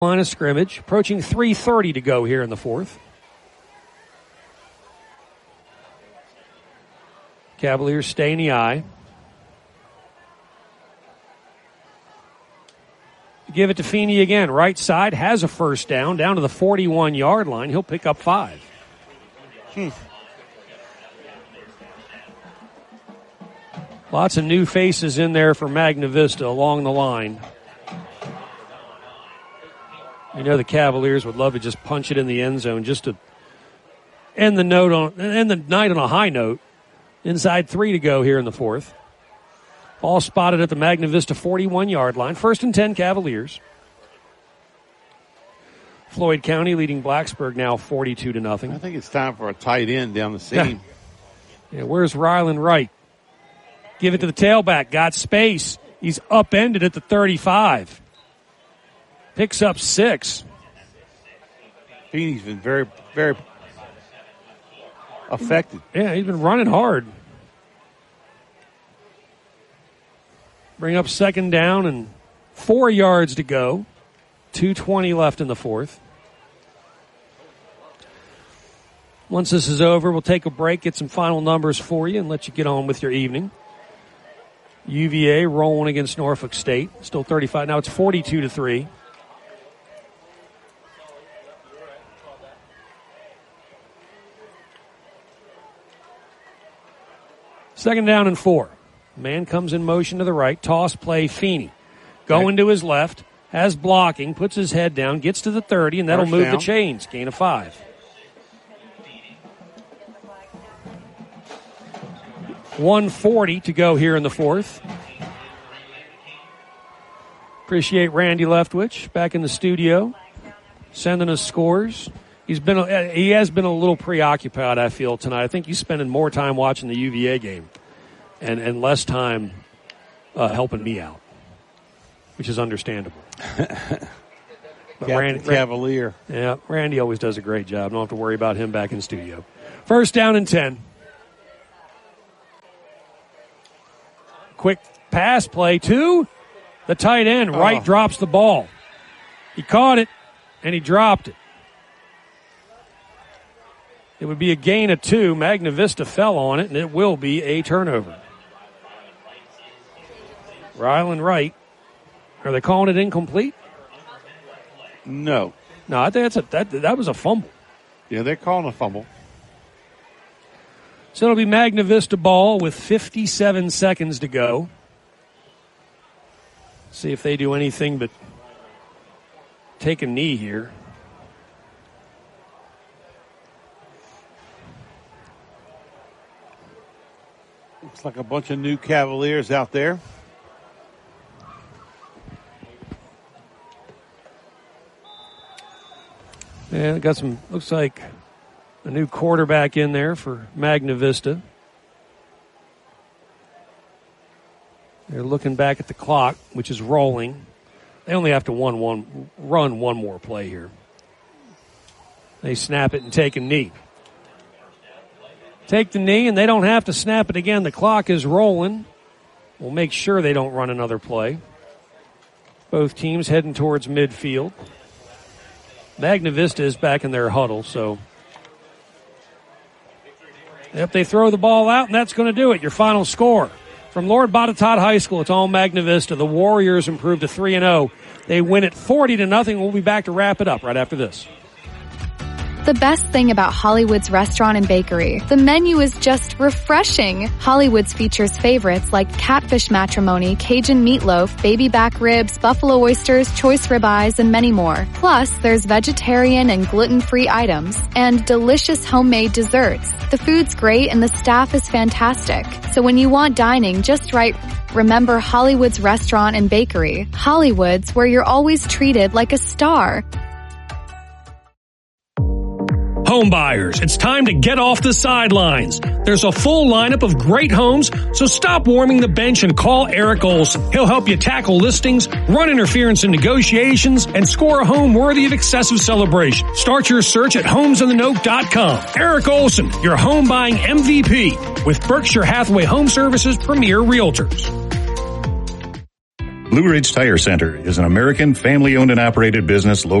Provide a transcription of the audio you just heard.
Line of scrimmage, approaching 3:30 to go here in the fourth. Cavaliers stay in the eye. Give it to Feeney again. Right side has a first down to the 41-yard line. He'll pick up 5. Lots of new faces in there for Magna Vista along the line. You know the Cavaliers would love to just punch it in the end zone just to end the night on a high note. Inside 3 to go here in the fourth. Ball spotted at the Magna Vista 41-yard line. 1st and 10 Cavaliers. Floyd County leading Blacksburg now 42-0. I think it's time for a tight end down the seam. Yeah, where's Rylan Wright? Give it to the tailback. Got space. He's upended at the 35. Picks up 6. Feeney's been very, very affected. Yeah, he's been running hard. Bring up 2nd down and 4 yards to go. 2:20 left in the fourth. Once this is over, we'll take a break, get some final numbers for you, and let you get on with your evening. UVA rolling against Norfolk State. Still 35. Now it's 42-3. Second down and 4. Man comes in motion to the right. Toss play, Feeney. Going to his left. Has blocking. Puts his head down. Gets to the 30, and that'll move the chains. Gain of 5. 1:40 to go here in the fourth. Appreciate Randy Leftwich back in the studio, sending us scores. He has been a little preoccupied, I feel, tonight. I think he's spending more time watching the UVA game and less time helping me out, which is understandable. But Cavalier. Yeah, Randy always does a great job. Don't have to worry about him back in the studio. 1st down and 10. Quick pass play to the tight end. Wright drops the ball. He caught it, and he dropped it. It would be a gain of 2. Magna Vista fell on it, and it will be a turnover. Rylan Wright. Are they calling it incomplete? No. No, I think that was a fumble. Yeah, they're calling a fumble. So it'll be Magna Vista ball with 57 seconds to go. See if they do anything but take a knee here. Looks like a bunch of new Cavaliers out there. Yeah, got some, looks like a new quarterback in there for Magna Vista. They're looking back at the clock, which is rolling. They only have to run one more play here. They snap it and take a knee. Take the knee, and they don't have to snap it again. The clock is rolling. We'll make sure they don't run another play. Both teams heading towards midfield. Magna Vista is back in their huddle, so if they throw the ball out, and that's going to do it. Your final score from Lord Botetourt High School. It's all Magna Vista. The Warriors improved to 3-0. They win it 40-0. We'll be back to wrap it up right after this. The best thing about Hollywood's Restaurant and Bakery, the menu is just refreshing. Hollywood's features favorites like catfish matrimony, Cajun meatloaf, baby back ribs, buffalo oysters, choice ribeyes, and many more. Plus, there's vegetarian and gluten-free items and delicious homemade desserts. The food's great and the staff is fantastic. So when you want dining just right, remember Hollywood's Restaurant and Bakery. Hollywood's, where you're always treated like a star. Home buyers, it's time to get off the sidelines. There's a full lineup of great homes, so stop warming the bench and call Eric Olson. He'll help you tackle listings, run interference in negotiations, and score a home worthy of excessive celebration. Start your search at homesonthenote.com. Eric Olson, your home buying MVP with Berkshire Hathaway Home Services Premier Realtors. Blue Ridge Tire Center is an American family-owned and operated business located